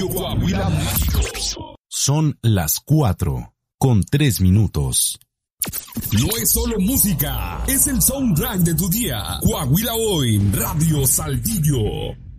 Coahuila, México. Son las 4:03. No es solo música, es el soundtrack de tu día. Coahuila Hoy, Radio Saltillo.